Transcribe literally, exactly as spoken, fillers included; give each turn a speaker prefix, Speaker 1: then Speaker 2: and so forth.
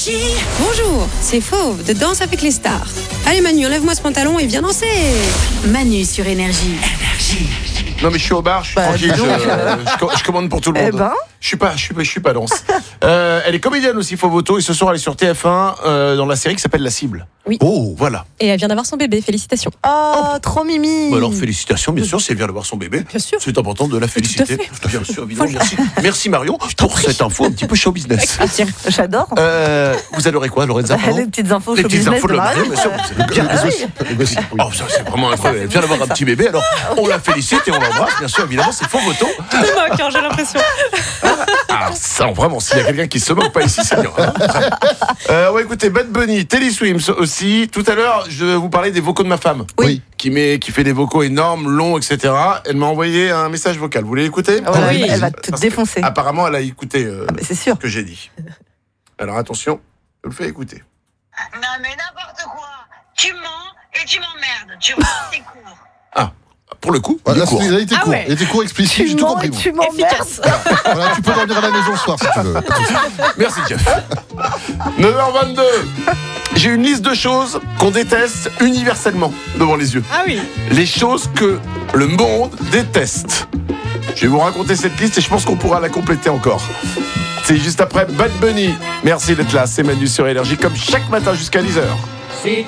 Speaker 1: Bonjour, c'est Fauve de Danse avec les stars. Allez Manu, enlève-moi ce pantalon et viens danser.
Speaker 2: Manu sur Énergie.
Speaker 3: Non mais je suis au bar, je suis
Speaker 4: Bah,
Speaker 3: tranquille,
Speaker 4: dis
Speaker 3: je,
Speaker 4: donc.
Speaker 3: je co- je commande pour tout le monde.
Speaker 4: Eh ben.
Speaker 3: Je suis pas, je suis pas, je suis pas danse. Euh, elle est comédienne aussi, Fauvoto, et ce soir elle est sur T F un euh, dans la série qui s'appelle La Cible.
Speaker 5: Oui.
Speaker 3: Oh, voilà.
Speaker 5: Et elle vient d'avoir son bébé, félicitations.
Speaker 4: Oh, trop mimi.
Speaker 3: Bah alors félicitations, bien sûr, si elle vient d'avoir son bébé.
Speaker 5: Bien sûr.
Speaker 3: C'est important de la féliciter.
Speaker 5: fait.
Speaker 3: Bien sûr, évidemment. Merci, merci Marion pour cette info un petit peu show business.
Speaker 4: J'adore.
Speaker 3: Euh, vous adorez quoi, Lorenza?
Speaker 4: Bah, les petites infos
Speaker 3: Les
Speaker 4: show
Speaker 3: petites
Speaker 4: business
Speaker 3: infos de
Speaker 4: de
Speaker 3: la
Speaker 4: Marie.
Speaker 3: Marion, bien sûr.
Speaker 4: Euh,
Speaker 3: Bien
Speaker 4: ah oui.
Speaker 3: Oh, ça, c'est vraiment incroyable. Elle vient d'avoir un petit bébé, alors on la félicite et on l'embrasse, bien sûr, évidemment, c'est Fauvoto.
Speaker 5: Tu te moques, hein, j'ai l'impression.
Speaker 3: Ah, ça, vraiment, s'il y a quelqu'un qui se moque pas ici, c'est bien. Hein. Euh, on va écouter Bad Bunny, Teddy Swims aussi. Tout à l'heure, je vais vous parler des vocaux de ma femme.
Speaker 4: Oui.
Speaker 3: Qui, met, qui fait des vocaux énormes, longs, et cetera. Elle m'a envoyé un message vocal. Vous voulez l'écouter?
Speaker 4: Ah ouais,
Speaker 5: Oui.
Speaker 4: Elle va te
Speaker 3: Parce que,
Speaker 4: défoncer.
Speaker 3: apparemment, elle a écouté euh,
Speaker 4: Ah, mais c'est sûr.
Speaker 3: ce que j'ai dit. Alors attention, je le fais écouter.
Speaker 6: Non mais n'importe quoi. Tu mens et tu m'emmerdes. Tu vois, c'est court.
Speaker 3: Ah, pour le coup,
Speaker 7: Voilà,
Speaker 3: du
Speaker 7: là,
Speaker 3: court.
Speaker 7: il a été
Speaker 5: Ah
Speaker 7: court.
Speaker 5: ouais.
Speaker 7: Il était court, explicite, j'ai
Speaker 4: Tu
Speaker 7: tout
Speaker 4: mens
Speaker 7: compris.
Speaker 4: et
Speaker 7: moi.
Speaker 4: tu m'emmerdes.
Speaker 5: Efficace.
Speaker 7: Voilà, tu peux dormir à la maison ce soir si tu veux. Pas de souci.
Speaker 3: Merci Jeff. neuf heures vingt-deux. J'ai une liste de choses qu'on déteste universellement devant les yeux.
Speaker 5: Ah oui.
Speaker 3: Les choses que le monde déteste. Je vais vous raconter cette liste et je pense qu'on pourra la compléter encore. C'est juste après Bad Bunny. Merci d'être là, c'est Manu sur Énergie, comme chaque matin jusqu'à dix heures.
Speaker 8: Si